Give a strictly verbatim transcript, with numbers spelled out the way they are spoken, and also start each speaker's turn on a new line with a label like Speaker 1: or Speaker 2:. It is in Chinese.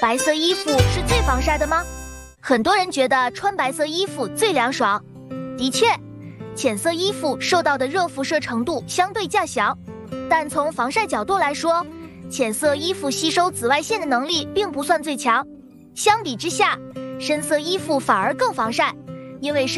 Speaker 1: 白色衣服是最防晒的吗？很多人觉得穿白色衣服最凉爽。的确，浅色衣服受到的热辐射程度相对较小，但从防晒角度来说，浅色衣服吸收紫外线的能力并不算最强。相比之下，深色衣服反而更防晒，因为深